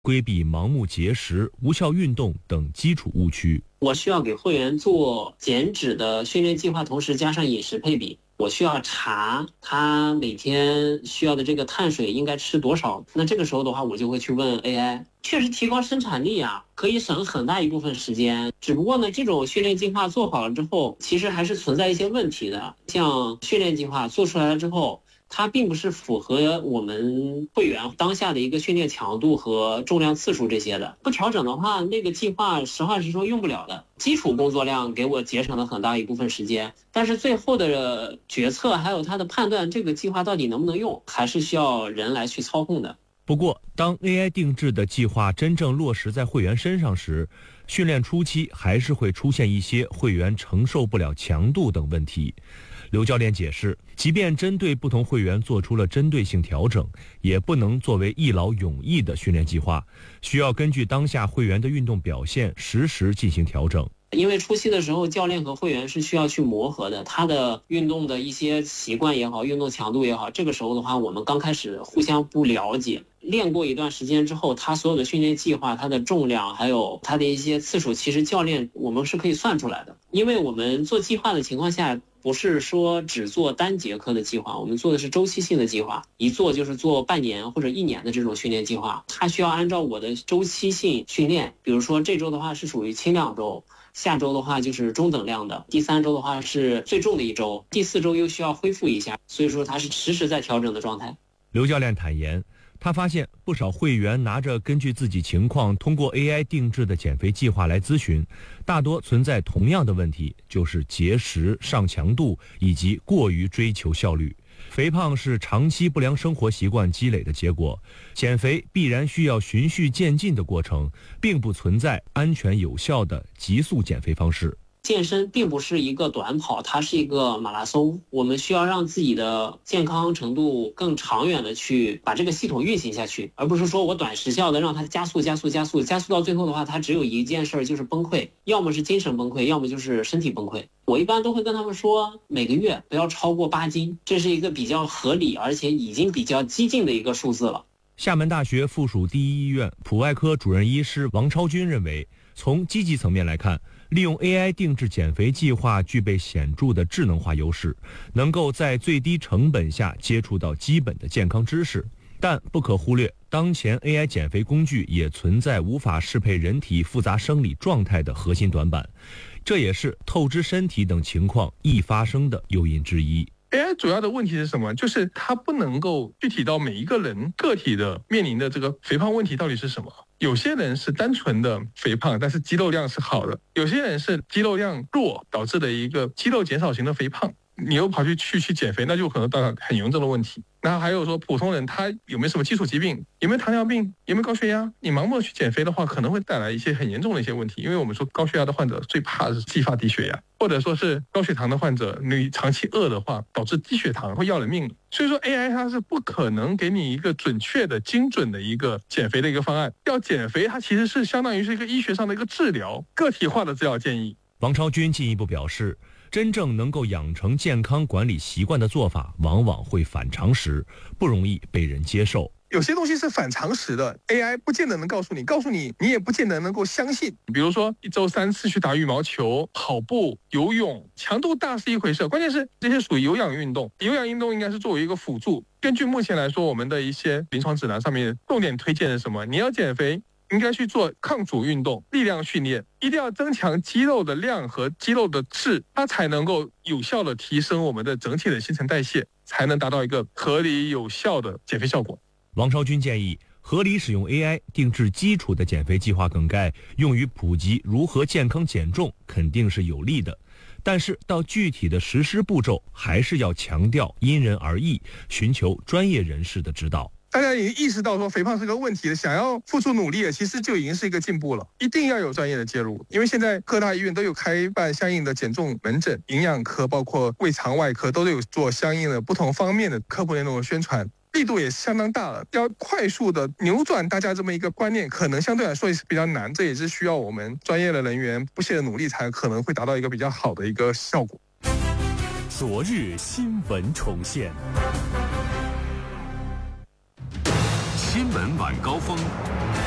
规避盲目节食、无效运动等基础误区。 我需要给会员做减脂的训练计划，同时加上饮食配比。我需要查他每天需要的这个碳水应该吃多少。那这个时候的话，我就会去问 AI。确实提高生产力啊，可以省很大一部分时间。只不过呢，这种训练计划做好了之后，其实还是存在一些问题的。像训练计划做出来了之后，它并不是符合我们会员当下的一个训练强度和重量次数这些的。不调整的话，那个计划实话实说用不了的。基础工作量给我节省了很大一部分时间，但是最后的决策还有它的判断，这个计划到底能不能用，还是需要人来去操控的。 不过，当 AI 定制的计划真正落实在会员身上时，训练初期还是会出现一些会员承受不了强度等问题。刘教练解释，即便针对不同会员做出了针对性调整，也不能作为一劳永逸的训练计划，需要根据当下会员的运动表现实时进行调整。 因为初期的时候，教练和会员是需要去磨合的，他的运动的一些习惯也好，运动强度也好，这个时候的话，我们刚开始互相不了解，练过一段时间之后，他所有的训练计划，他的重量还有他的一些次数，其实教练我们是可以算出来的。因为我们做计划的情况下，不是说只做单节课的计划，我们做的是周期性的计划，一做就是做半年或者1年的这种训练计划。它需要按照我的周期性训练，比如说这周的话是属于轻量周，下周的话就是中等量的，第3周的话是最重的一周，第4周又需要恢复一下，所以说它是实时在调整的状态。 刘教练坦言，他发现不少会员拿着根据自己情况通过 AI 定制的减肥计划来咨询，大多存在同样的问题，就是节食、上强度以及过于追求效率。肥胖是长期不良生活习惯积累的结果，减肥必然需要循序渐进的过程，并不存在安全有效的急速减肥方式。 健身并不是一个短跑，它是一个马拉松，我们需要让自己的健康程度更长远的去把这个系统运行下去，而不是说我短时效的让它加速到最后的话，它只有一件事就是崩溃，要么是精神崩溃，要么就是身体崩溃。我一般都会跟他们说，每个月不要超过8斤，这是一个比较合理而且已经比较激进的一个数字了。 厦门大学附属第一医院普外科主任医师王超军认为，从积极层面来看，利用 AI 定制减肥计划具备显著的智能化优势，能够在最低成本下接触到基本的健康知识。但不可忽略，当前 AI 减肥工具也存在无法适配人体复杂生理状态的核心短板，这也是透支身体等情况易发生的诱因之一。 AI 主要的问题是什么？就是它不能够具体到每一个人个体的面临的这个肥胖问题到底是什么。有些人是单纯的肥胖，但是肌肉量是好的；有些人是肌肉量弱导致的一个肌肉减少型的肥胖，你又跑去减肥，那就可能到很严重的问题。然后还有说普通人他有没有什么基础疾病，有没有糖尿病，有没有高血压，你盲目的去减肥的话，可能会带来一些很严重的一些问题。因为我们说高血压的患者最怕的是继发低血压，或者说是高血糖的患者，你长期饿的话导致低血糖会要人命。所以说 AI 它是不可能给你一个准确的精准的一个减肥的一个方案。要减肥它其实是相当于是一个医学上的一个治疗，个体化的治疗建议。 王超军进一步表示，真正能够养成健康管理习惯的做法往往会反常识，不容易被人接受。 有些东西是反常识的 ，AI 不见得能告诉你，你也不见得能够相信。比如说1周3次去打羽毛球、跑步、游泳，强度大是一回事，关键是这些属于有氧运动。有氧运动应该是作为一个辅助。根据目前来说，我们的一些临床指南上面重点推荐是什么？你要减肥，应该去做抗阻运动、力量训练，一定要增强肌肉的量和肌肉的质，它才能够有效的提升我们的整体的新陈代谢，才能达到一个合理有效的减肥效果。 王超军建议，合理使用 AI 定制基础的减肥计划梗概，用于普及如何健康减重肯定是有利的，但是到具体的实施步骤，还是要强调因人而异，寻求专业人士的指导。 大家已经意识到说肥胖是个问题了，想要付出努力了，其实就已经是一个进步了。一定要有专业的介入，因为现在各大医院都有开办相应的减重门诊，营养科包括胃肠外科都有做相应的不同方面的科普内容的宣传，力度也相当大了。要快速的扭转大家这么一个观念，可能相对来说也是比较难，这也是需要我们专业的人员不懈的努力，才可能会达到一个比较好的一个效果。 昨日新闻重现，新闻晚高峰